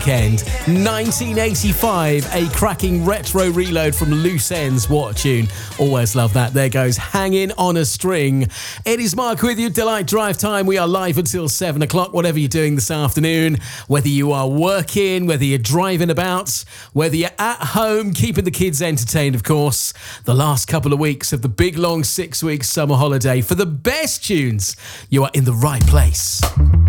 Weekend 1985, a cracking retro reload from Loose Ends. What a tune. Always love that. There goes Hanging on a String. It is Mark with you, Delight Drive Time. We are live until 7 o'clock, whatever you're doing this afternoon, whether you are working, whether you're driving about, whether you're at home, keeping the kids entertained, of course. The last couple of weeks of the big long 6-week summer holiday. For the best tunes, you are in the right place.